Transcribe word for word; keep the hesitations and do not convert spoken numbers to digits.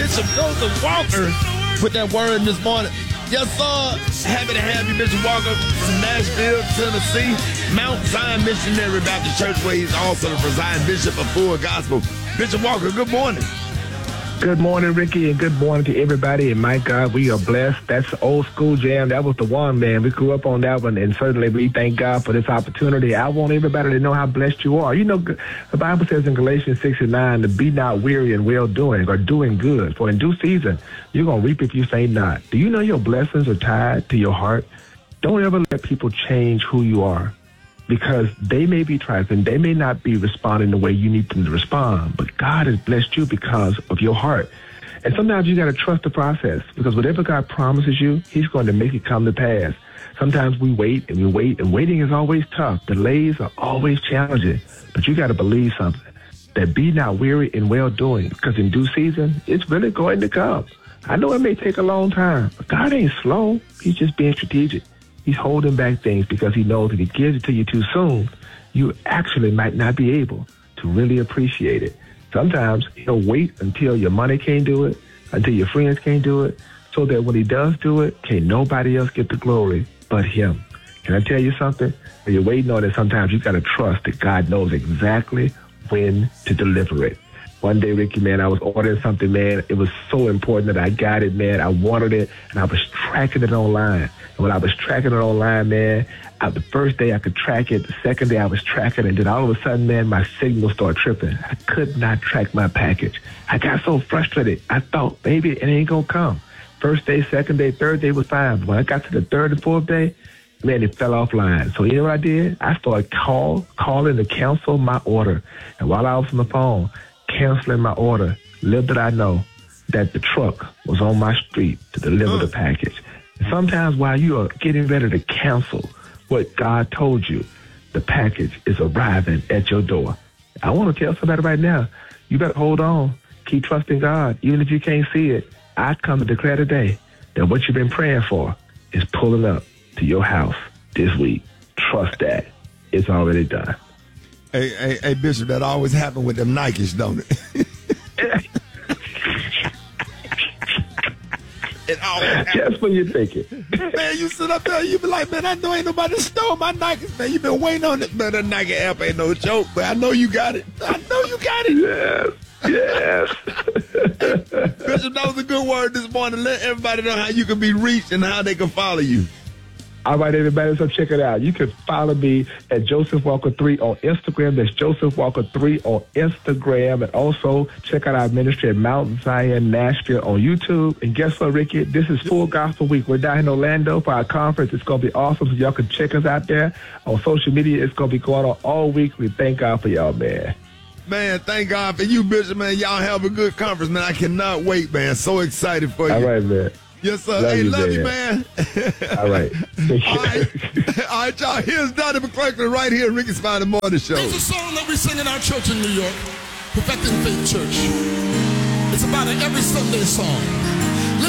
Bishop Joseph Walker with that word this morning. Yes, sir. Happy to have you, Bishop Walker, from Nashville, Tennessee, Mount Zion Missionary Baptist Church, where he's also the presiding bishop of Full Gospel. Bishop Walker, good morning. Good morning, Ricky, and good morning to everybody. And my God, we are blessed. That's the old school jam. That was the one, man. We grew up on that one, and certainly we thank God for this opportunity. I want everybody to know how blessed you are. You know, the Bible says in Galatians six and nine to be not weary in well-doing or doing good, for in due season you're going to reap if you faint not. Do you know your blessings are tied to your heart? Don't ever let people change who you are, because they may be trifling. They may not be responding the way you need them to respond, but God has blessed you because of your heart. And sometimes you got to trust the process, because whatever God promises you, he's going to make it come to pass. Sometimes we wait and we wait, and waiting is always tough. Delays are always challenging, but you got to believe something, that be not weary in well-doing, because in due season, it's really going to come. I know it may take a long time, but God ain't slow. He's just being strategic. He's holding back things because he knows if he gives it to you too soon, you actually might not be able to really appreciate it. Sometimes he'll wait until your money can't do it, until your friends can't do it, so that when he does do it, can't nobody else get the glory but him. Can I tell you something? When you're waiting on it, sometimes you got to trust that God knows exactly when to deliver it. One day, Ricky, man, I was ordering something, man. It was so important that I got it, man. I wanted it, and I was tracking it online. And when I was tracking it online, man, I, the first day I could track it. The second day I was tracking it. And then all of a sudden, man, my signal started tripping. I could not track my package. I got so frustrated. I thought, maybe it ain't going to come. First day, second day, third day was fine. But when I got to the third and fourth day, man, it fell offline. So you know what I did? I started call, calling to cancel my order. And while I was on the phone, canceling my order, little did I know that the truck was on my street to deliver the package. And sometimes while you are getting ready to cancel what God told you, the package is arriving at your door. I want to tell somebody right now, you better hold on. Keep trusting God. Even if you can't see it, I come to declare today that what you've been praying for is pulling up to your house this week. Trust that. It's already done. Hey, hey, hey, Bishop, that always happen with them Nikes, don't it? It always happens. Just when you think it. Man, you sit up there, you be like, man, I know ain't nobody stole my Nikes, man. You been waiting on it. Man, that Nike app ain't no joke, but I know you got it. I know you got it. Yes, yes. Bishop, that was a good word this morning. Let everybody know how you can be reached and how they can follow you. All right, everybody, so check it out. You can follow me at Joseph Walker three on Instagram. That's Joseph Walker three on Instagram. And also check out our ministry at Mount Zion, Nashville on YouTube. And guess what, Ricky? This is Full Gospel Week. We're down in Orlando for our conference. It's going to be awesome, so y'all can check us out there on social media. It's going to be going on all week. We thank God for y'all, man. Man, thank God for you, Bishop, man. Y'all have a good conference, man. I cannot wait, man. So excited for you. All right, man. Yes, sir. Love hey, you, love man. you, man. All right. All right. All right, y'all. Here's Donnie McClurkin right here, Ricky's Friday Morning Show. There's a song that we sing in our church in New York, Perfecting Faith Church. It's about an every Sunday song.